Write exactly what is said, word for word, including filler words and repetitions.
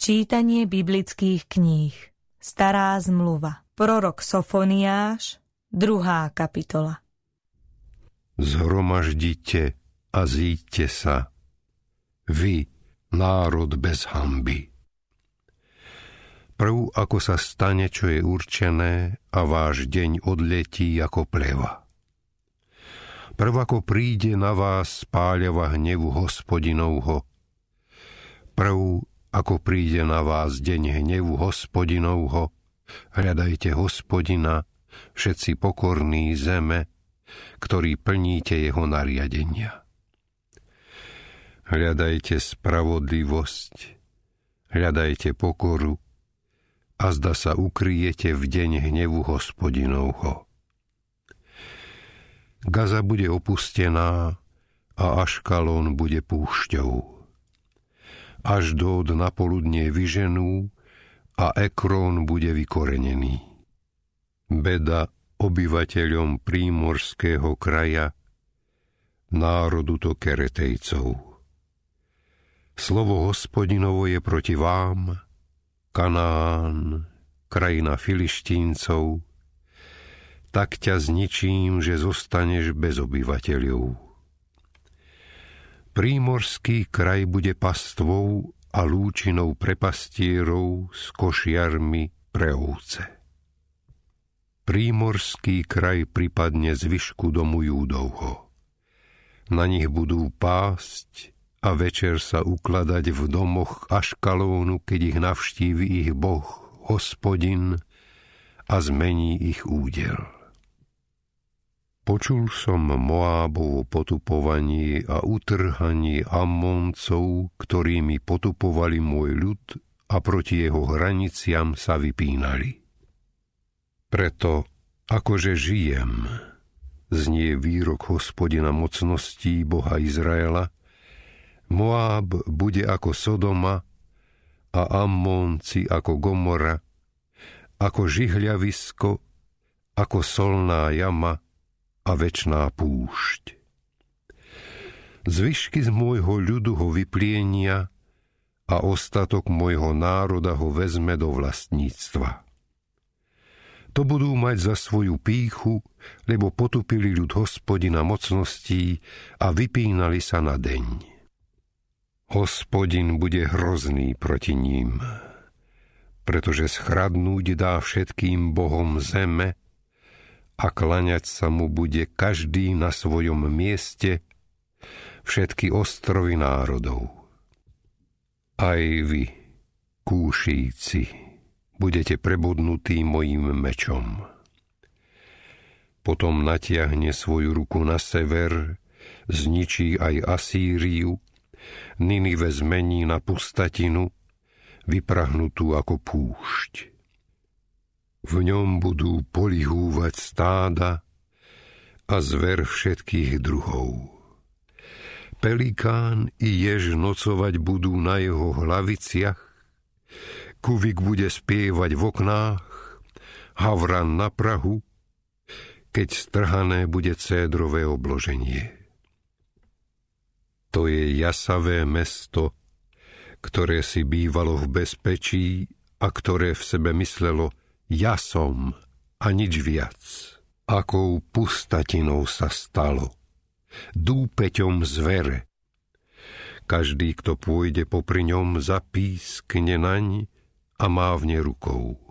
Čítanie biblických kníh. Stará zmluva. Prorok Sofoniáš, druhá kapitola. Zhromaždite a zíďte sa, vy, národ bez hanby. Prv, ako sa stane, čo je určené, a váš deň odletí ako pleva. Prv, ako príde na vás spáľava hnevu Hospodinovho. Prv, ako príde na vás deň hnevu Hospodinovho, hľadajte Hospodina, všetci pokorní zeme, ktorí plníte jeho nariadenia. Hľadajte spravodlivosť, hľadajte pokoru, a zda sa ukryjete v deň hnevu Hospodinovho. Gaza bude opustená a Aškalón bude púšťou. Ašdód na poludnie vyženú a Ekrón bude vykorenený. Beda obyvateľom prímorského kraja, národu to Keretejcov. Slovo Hospodinovo je proti vám, Kanán, krajina Filištíncov, tak ťa zničím, že zostaneš bez obyvateľov. Prímorský kraj bude pastvou a lúčinou pre pastierov s košiarmi pre ovce. Prímorský kraj pripadne zvyšku domu Júdovho. Na nich budú pásť a večer sa ukladať v domoch Aškalónu, keď ich navštívi ich Boh, Hospodin, a zmení ich údel. Počul som Moábovo potupovaní a utrhaní Ammóncov, ktorými potupovali môj ľud a proti jeho hraniciam sa vypínali. Preto, akože žijem, znie výrok Hospodina mocností Boha Izraela, Moáb bude ako Sodoma a Ammónci ako Gomora, ako žihľavisko, ako solná jama a večná púšť. Zvyšky z môjho ľudu ho vyplienia a ostatok môjho národa ho vezme do vlastníctva. To budú mať za svoju pýchu, lebo potupili ľud Hospodina mocností a vypínali sa na deň. Hospodin bude hrozný proti ním, pretože schradnúť dá všetkým bohom zeme a klaňať sa mu bude každý na svojom mieste, všetky ostrovy národov. Aj vy, Kúšíci, budete prebodnutí mojím mečom. Potom natiahne svoju ruku na sever, zničí aj Asýriu, Ninive zmení na pustatinu, vyprahnutú ako púšť. V ňom budú polihúvať stáda a zver všetkých druhov. Pelikán i jež nocovať budú na jeho hlaviciach, kuvik bude spievať v oknách, havran na prahu, keď strhané bude cédrové obloženie. To je jasavé mesto, ktoré si bývalo v bezpečí a ktoré v sebe myslelo ja som a nič viac. Akou pustatinou sa stalo, dúpeťom zvere. Každý, kto pôjde popri ňom, zapískne naň a mávne rukou.